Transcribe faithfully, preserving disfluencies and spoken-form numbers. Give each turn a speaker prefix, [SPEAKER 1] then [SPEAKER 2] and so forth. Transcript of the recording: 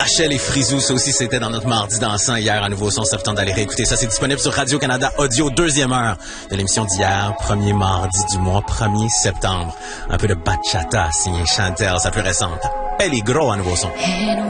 [SPEAKER 1] Rachel et Frisou, ça aussi c'était dans notre mardi dansant hier à nouveau son septembre d'aller réécouter. Ça c'est disponible sur Radio-Canada Audio, deuxième heure de l'émission d'hier, premier mardi du mois, premier septembre. Un peu de bachata signé Chantel, sa plus récente. Elle est gros à nouveau son.